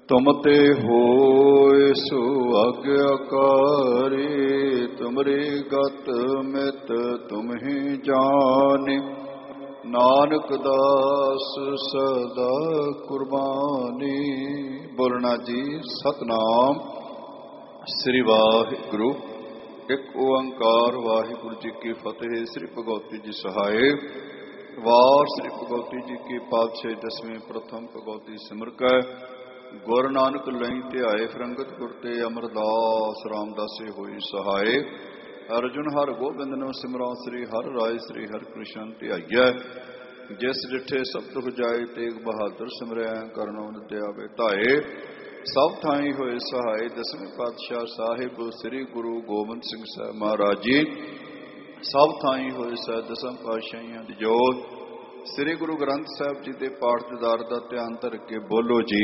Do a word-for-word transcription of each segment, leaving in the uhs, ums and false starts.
ਤੁਮ ਤੇ ਹੋਇ ਸੋ ਆਗਿਆਕਾਰੀ, ਤੁਮਰੀ ਗਤ ਮਿਤ ਤੁਮਹਿ ਜਾਣਿ, ਨਾਨਕ ਦਾਸ ਸਦਾ ਕੁਰਬਾਨੀ। ਬੋਲਣਾ ਜੀ ਸਤਨਾਮ ਸ੍ਰੀ ਵਾਹਿਗੁਰੂ। ਇੱਕ ਓੰਕਾਰ ਵਾਹਿਗੁਰੂ ਜੀ ਕੀ ਫਤਿਹ। ਸ੍ਰੀ ਭਗਵਤੀ ਜੀ ਸਹਾਇ। ਵਾਰ ਸ੍ਰੀ ਭਗਵਤੀ ਜੀ ਕੀ ਪਾਤਸ਼ਾਹੀ ਦਸਵੇਂ ਪ੍ਰਥਮ ਭਗਵਤੀ ਸਿਮਰ ਕੈ, ਗੁਰ ਨਾਨਕ ਲਈ ਧਿਆਏ ਫਿਰੰਗਤ ਗੁਰ ਤੇ ਅਮਰਦਾਸ ਰਾਮਦਾਸੇ ਹੋਈ ਸਹਾਏ। ਅਰਜੁਨ ਹਰ ਗੋਬਿੰਦ ਨੂੰ ਸਿਮਰਾਂ, ਸ੍ਰੀ ਹਰਿ ਰਾਏ ਸ੍ਰੀ ਹਰਿ ਕ੍ਰਿਸ਼ਨ ਧਿਆਈਐ। ਜਿਸ ਡਿਠੇ ਸਭ ਦੁਖ ਜਾਏ, ਤੇਗ ਬਹਾਦਰ ਸਿਮਰਿਆ ਕਰਨੋ ਨਿਤਿਆ ਬੇਧਾਏ। ਸਭ ਥਾਈ ਹੋਏ ਸਹਾਏ। ਦਸਵੇਂ ਪਾਤਸ਼ਾਹ ਸਾਹਿਬ ਸ੍ਰੀ ਗੁਰੂ ਗੋਬਿੰਦ ਸਿੰਘ ਸਾਹਿਬ ਮਹਾਰਾਜ ਜੀ ਸਭ ਥਾਈ ਹੋਏ ਸਹਿ ਦਸਮ ਪਾਤਸ਼ਾਹੀਆਂ ਦੀ ਜੋਤ। ਸ੍ਰੀ ਗੁਰੂ ਗ੍ਰੰਥ ਸਾਹਿਬ ਜੀ ਦੇ ਪਾਠ ਦੀਦਾਰ ਦਾ ਧਿਆਨ ਧਰ ਕੇ ਬੋਲੋ ਜੀ।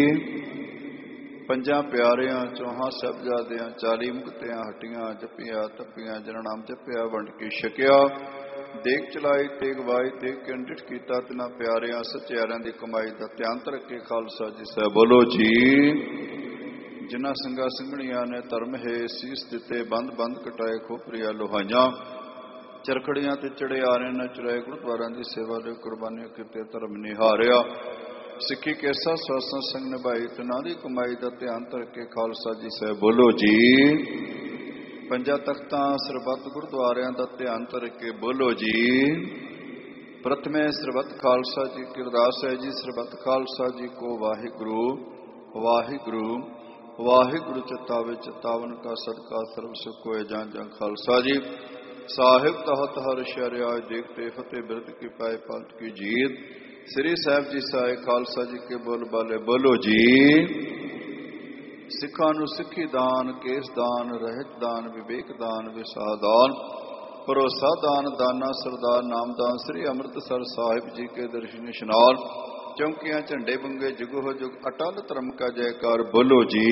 ਪੰਜਾਂ ਪਿਆਰਿਆਂ ਚੌਹਾਂ ਸਾਹਿਬਜ਼ਾਦਿਆਂ ਚਾਲੀ ਮੁਕਤਿਆਂ ਹਟੀਆਂ, ਜਪੀਆਂ ਤਪੀਆਂ ਜਨ ਨਾਮ ਜਪਿਆ, ਵੰਡ ਕੇ ਛਕਿਆ, ਦੇਖ ਚਲਾਈ ਤੇਗ ਵਾਈ ਤੇਗ ਕੇ ਅੰਡਿਠ ਕੀਤਾ, ਤਿਨਾਂ ਪਿਆਰਿਆਂ ਸੱਚਿਆਰਿਆਂ ਦੀ ਕਮਾਈ ਦਾ ਧਿਆਨ ਧਰ ਕੇ ਖਾਲਸਾ ਜੀ ਸਾਹਿਬ ਬੋਲੋ ਜੀ। ਜਿਨ੍ਹਾਂ ਸਿੰਘਾਂ ਸਿੰਘਣੀਆਂ ਨੇ ਧਰਮ ਹੈ ਸੀਸ ਦਿੱਤੇ, ਬੰਦ ਬੰਦ ਕਟਾਏ ਖੋਪਰੀਆਂ ਲੋਹਾਈਆਂ, ਚਰਖੜੀਆਂ ਤੇ ਚੜਿਆਰੇ ਨਾ ਚੁਰਾਏ, ਗੁਰਦੁਆਰਿਆਂ ਦੀ ਸੇਵਾ ਲਈ ਕੁਰਬਾਨੀਆਂ ਕੀਤੇ, ਧਰਮ ਨਿਹਾਰਿਆ, ਸਿੱਖੀ ਕੇਸਾ ਸਾਸਾਂ ਸੰਗ ਨਿਭਾਈ, ਤਿਨਾਂ ਦੀ ਕਮਾਈ ਦਾ ਧਿਆਨ ਧਰ ਕੇ ਖਾਲਸਾ ਜੀ ਸਾਹਿਬ ਬੋਲੋ ਜੀ। ਪੰਜਾਂ ਤਖਤਾਂ ਸਰਬੱਤ ਗੁਰਦੁਆਰਿਆਂ ਦਾ ਧਿਆਨ ਧਰ ਕੇ ਬੋਲੋ ਜੀ। ਪ੍ਰਥਮੇ ਸਰਬੱਤ ਖਾਲਸਾ ਜੀ ਕੀ ਅਰਦਾਸ ਹੈ ਜੀ। ਸਰਬੱਤ ਖਾਲਸਾ ਜੀ ਕੋ ਵਾਹਿਗੁਰੂ ਵਾਹਿਗੁਰੂ ਵਾਹਿਗੁਰੂ ਚਿਤਾਵੇ ਚਿਤਾਵਨ ਕਾ ਸਦਕਾ ਸਰਬ ਸੁਖ ਹੋਏ। ਜਾਂ ਜਾਂ ਖਾਲਸਾ ਜੀ ਸਾਹਿਬ ਤਹਤ ਹਰ ਸ਼ਰਿਆਏ, ਦੇਖਤੇ ਫਤਿਹ ਬਿਰਦ ਕੀ ਪਾਏ ਪਲਟ ਕੀ ਜੀਤ। ਸ੍ਰੀ ਸਾਹਿਬ ਜੀ ਸਾਹਿਬ ਖਾਲਸਾ ਜੀ ਕੇ ਬੋਲ ਬਾਲੇ ਬੋਲੋ ਜੀ। ਸਿੱਖਾਂ ਨੂੰ ਸਿੱਖੀ ਦਾਨ, ਕੇਸ ਦਾਨ, ਰਹਿਤ ਦਾਨ, ਵਿਵੇਕ ਦਾਨ, ਵਿਸਾਹ ਦਾਨ, ਭਰੋਸਾ ਦਾਨ, ਦਾਨਾ ਸਰਦਾਰ ਨਾਮਦਾਨ। ਸ੍ਰੀ ਅੰਮ੍ਰਿਤਸਰ ਸਾਹਿਬ ਜੀ ਕੇ ਦਰਸ਼ਨ ਇਸ਼ਨਾਨ, ਚੌਂਕੀਆਂ ਝੰਡੇ ਬੰਗੇ, ਜੁਗੋ ਜੁਗ ਅਟਲ ਧਰਮ ਕਾ ਜੈਕਾਰ ਬੋਲੋ ਜੀ।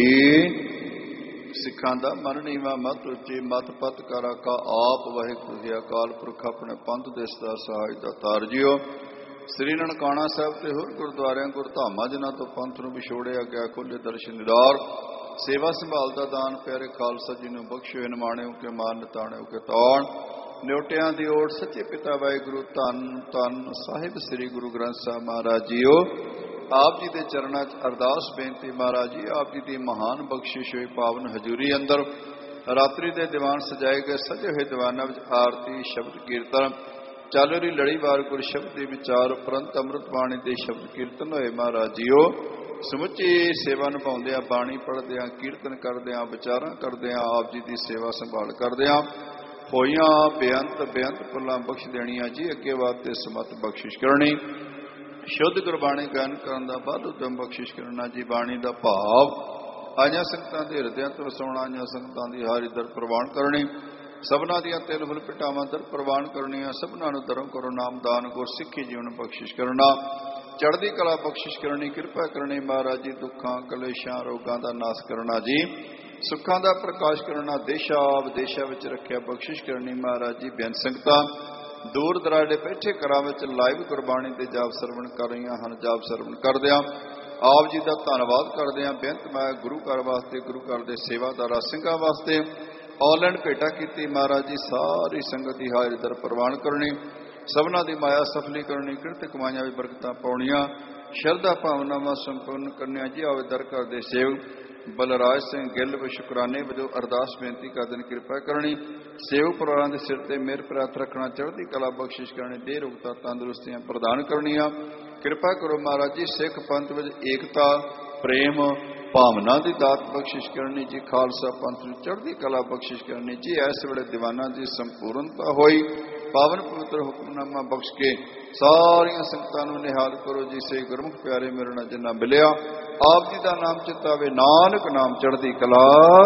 ਸਿੱਖਾਂ ਦਾ ਮਨ ਨੀਵਾ ਮਤ ਉੱਚੀ, ਮਤ ਪਤ ਕਰ ਆਕਾ ਆਪ ਵਾਹਿਗੁਰੂ ਜੀ ਅਕਾਲ ਪੁਰਖ ਆਪਣੇ ਪੰਥ ਦੇਸ ਦਾ ਸਹਾਇ ਦਾ ਤਾਰ ਜਿਓ। ਸ੍ਰੀ ਨਨਕਾਣਾ ਸਾਹਿਬ ਤੇ ਹੋਰ ਗੁਰਦੁਆਰਿਆਂ ਗੁਰਧਾਮਾਂ ਜਿਨ੍ਹਾਂ ਤੋਂ ਪੰਥ ਨੂੰ ਵਿਛੋੜਿਆ ਗਿਆ, ਖੋਲੇ ਦਰਸ਼ਨ ਦੀਦਾਰ, ਸੇਵਾ ਸੰਭਾਲ ਦਾ ਦਾਨ ਪਿਆਰੇ ਖਾਲਸਾ ਜੀ ਨੂੰ ਬਖਸ਼ਿਓ। ਨਿਮਾਣਿਓ ਕੇ ਮਾਨ ਨਿਤਾਣਿਓ ਕੇ ਤਾਣ, ਨਿਉਟਿਆਂ ਦੀ ਓਟ ਸੱਚੇ ਪਿਤਾ ਵਾਹਿਗੁਰੂ ਧੰਨ ਧੰਨ ਸਾਹਿਬ ਸ੍ਰੀ ਗੁਰੂ ਗ੍ਰੰਥ ਸਾਹਿਬ ਮਹਾਰਾਜ ਜੀਓ। ਆਪ ਜੀ ਦੇ ਚਰਨਾਂ 'ਚ ਅਰਦਾਸ ਬੇਨਤੀ ਮਹਾਰਾਜ ਜੀ, ਆਪ ਜੀ ਦੀ ਮਹਾਨ ਬਖਸ਼ਿਸ਼ ਹੋਈ ਪਾਵਨ ਹਜ਼ੂਰੀ ਅੰਦਰ ਰਾਤਰੀ ਦੇ ਦੀਵਾਨ ਸਜਾਏ ਗਏ, ਸਜੇ ਹੋਏ ਦੀਵਾਨਾਂ ਵਿੱਚ ਆਰਤੀ ਸ਼ਬਦ ਕੀਰਤਨ ਚੱਲ ਰਹੀ ਲੜੀਵਾਰ ਗੁਰ ਸ਼ਬਦ ਦੇ ਵਿਚਾਰ ਉਪਰੰਤ ਅੰਮ੍ਰਿਤ ਬਾਣੀ ਦੇ ਸ਼ਬਦ ਕੀਰਤਨ ਹੋਏ ਮਹਾਰਾਜ ਜੀਓ। ਸਮੁੱਚੀ ਸੇਵਾ ਨਿਭਾਉਂਦਿਆਂ, ਬਾਣੀ ਪੜ੍ਹਦਿਆਂ, ਕੀਰਤਨ ਕਰਦਿਆਂ, ਵਿਚਾਰਾਂ ਕਰਦਿਆਂ, ਆਪ ਜੀ ਦੀ ਸੇਵਾ ਸੰਭਾਲ ਕਰਦਿਆਂ ਹੋਈਆਂ ਬੇਅੰਤ ਬੇਅੰਤ ਭੁੱਲਾਂ ਬਖਸ਼ ਦੇਣੀਆਂ ਜੀ। ਅੱਗੇ ਵਾਸਤੇ ਸਮਤ ਬਖਸ਼ਿਸ਼ ਕਰਨੀ, ਸ਼ੁੱਧ ਗੁਰਬਾਣੀ ਗਾਇਨ ਕਰਨ ਦਾ ਬਾਅਦ ਉਦਮ ਬਖਸ਼ਿਸ਼ ਕਰਨਾ ਜੀ। ਬਾਣੀ ਦਾ ਭਾਵ ਆਈਆਂ ਸੰਗਤਾਂ ਦੇ ਹਿਰਦਿਆਂ ਤੋਂ ਵਸਾਉਣਾ, ਆਈਆਂ ਸੰਗਤਾਂ ਦੀ ਹਾਰੀ ਦਰ ਪ੍ਰਵਾਨ ਕਰਨੀ, ਸਭਨਾਂ ਦੀਆਂ ਤਿਲ ਫੁੱਲ ਪਿਟਾਵਾਂ ਦਰ ਪ੍ਰਵਾਨ ਕਰਨੀਆਂ, ਸਭਨਾਂ ਨੂੰ ਧਰਮ ਕਰੋ ਨਾਮ ਦਾਨ, ਗੁਰ ਸਿੱਖੀ ਜੀਵਨ ਬਖਸ਼ਿਸ਼ ਕਰਨਾ, ਚੜ੍ਹਦੀ ਕਲਾ ਬਖਸ਼ਿਸ਼ ਕਰਨੀ, ਕਿਰਪਾ ਕਰਨੀ ਮਹਾਰਾਜ ਜੀ। ਦੁੱਖਾਂ ਕਲੇਸ਼ਾਂ ਰੋਗਾਂ ਦਾ ਨਾਸ਼ ਕਰਨਾ ਜੀ, ਸੁੱਖਾਂ ਦਾ ਪ੍ਰਕਾਸ਼ ਕਰਨਾ, ਦੇਸ਼ਾਂ ਵਿਦੇਸ਼ਾਂ ਵਿੱਚ ਰੱਖਿਆ ਬਖਸ਼ਿਸ਼ ਕਰਨੀ ਮਹਾਰਾਜ ਜੀ। ਬੇਅੰਤ ਸੰਗਤਾਂ ਦੂਰ ਦਰਾਡੇ ਬੈਠੇ ਘਰਾਂ ਵਿੱਚ ਲਾਈਵ ਗੁਰਬਾਣੀ ਦੇ ਜਾਪ ਸਰਵਣ ਕਰ ਰਹੀਆਂ ਹਨ। ਜਾਪ ਸਰਵਣ ਕਰਦਿਆਂ ਆਪ ਜੀ ਦਾ ਧੰਨਵਾਦ ਕਰਦੇ ਹਾਂ। ਬੇਅੰਤ ਮੈਂ ਗੁਰੂ ਘਰ ਵਾਸਤੇ, ਗੁਰੂ ਘਰ ਦੇ ਸੇਵਾਦਾਰਾਂ ਸਿੰਘਾਂ ਵਾਸਤੇ ਆਨਲਾਈਨ ਭੇਟਾ ਕੀਤੀ ਮਹਾਰਾਜ ਜੀ। ਸਾਰੀ ਸੰਗਤ ਦੀ ਹਾਜ਼ਰੀ ਦਰ ਪ੍ਰਵਾਨ ਕਰਨੀ, ਸਭਨਾਂ ਦੀ ਮਾਇਆ ਸਫਲੀ ਕਰਨੀ, ਕਿਰਤ ਕਮਾਈਆਂ ਵੀ ਬਰਕਤਾਂ ਪਾਉਣੀਆਂ, ਸ਼ਰਧਾ ਭਾਵਨਾਵਾਂ ਸੰਪੂਰਨ ਕਰਨੀਆਂ ਜੀ। ਆਵੇ ਦਰ ਘਰ ਦੇ ਸੇਵਕ ਬਲਰਾਜ ਸਿੰਘ ਗਿੱਲ ਵੀ ਸ਼ੁਕਰਾਨੇ ਵਜੋਂ ਅਰਦਾਸ ਬੇਨਤੀ ਕਰਦੇ ਨੇ, ਕਿਰਪਾ ਕਰਨੀ, ਸੇਵਕ ਪਰਿਵਾਰਾਂ ਦੇ ਸਿਰ ਤੇ ਮਿਹਰ ਪ੍ਰਾਪਤ ਰੱਖਣਾ, ਚੜ੍ਹਦੀ ਕਲਾ ਬਖਸ਼ਿਸ਼ ਕਰਨੀ, ਦੇਹ ਰੁਗਤਾ ਤੰਦਰੁਸਤੀਆਂ ਪ੍ਰਦਾਨ ਕਰਨੀਆਂ। ਕਿਰਪਾ ਕਰੋ ਮਹਾਰਾਜ ਜੀ, ਸਿੱਖ ਪੰਥ ਵਿੱਚ ਏਕਤਾ ਪ੍ਰੇਮ ਭਾਵਨਾ ਦੀ ਦਾਤ ਬਖਸ਼ਿਸ਼ ਕਰਨੀ ਜੀ। ਖਾਲਸਾ ਪੰਥ ਨੂੰ ਚੜ੍ਹਦੀ ਕਲਾ ਬਖਸ਼ਿਸ਼ ਕਰਨੀ ਜੀ। ਇਸ ਵੇਲੇ ਦੀਵਾਨਾਂ ਦੀ ਸੰਪੂਰਨਤਾ ਹੋਈ, ਪਾਵਨ ਪਵਿੱਤਰ ਹੁਕਮਨਾਮਾ ਬਖਸ਼ ਕੇ ਸਾਰੀਆਂ ਸੰਗਤਾਂ ਨੂੰ ਨਿਹਾਲ ਕਰੋ ਜੀ। ਸੇ ਗੁਰਮੁਖ ਪਿਆਰੇ ਮੇਰੇ ਨਾਲ ਜਿੰਨਾ ਮਿਲਿਆ, ਆਪ ਜੀ ਦਾ ਨਾਮ ਚਿਤਾਵੇ, ਨਾਨਕ ਨਾਮ ਚੜ੍ਹਦੀ ਕਲਾ,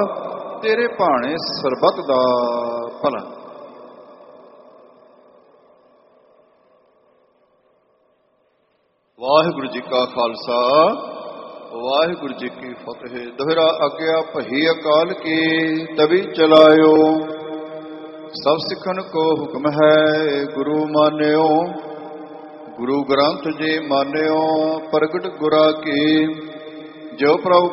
ਤੇਰੇ ਭਾਣੇ ਸਰਬੱਤ ਦਾ ਭਲਾ। ਵਾਹਿਗੁਰੂ ਜੀ ਕਾ ਖਾਲਸਾ, ਵਾਹਿਗੁਰੂ ਜੀ ਕੀ ਫਤਿਹ। ਦੋਹਰਾ ਆਗਿਆ ਭਈ ਅਕਾਲ ਕੀ, ਤਵੀ ਚਲਾਇਓ, ਸਭ ਸਿੱਖਣ ਕੋ ਹੁਕਮ ਹੈ ਗੁਰੂ ਮਾਨਿਓ। ਗੁਰੂ ਗ੍ਰੰਥ ਜੀ ਮਾਨਿਓ, ਪ੍ਰਗਟ ਗੁਰਾ ਕੀ, ਜੋ ਪ੍ਰਭੂ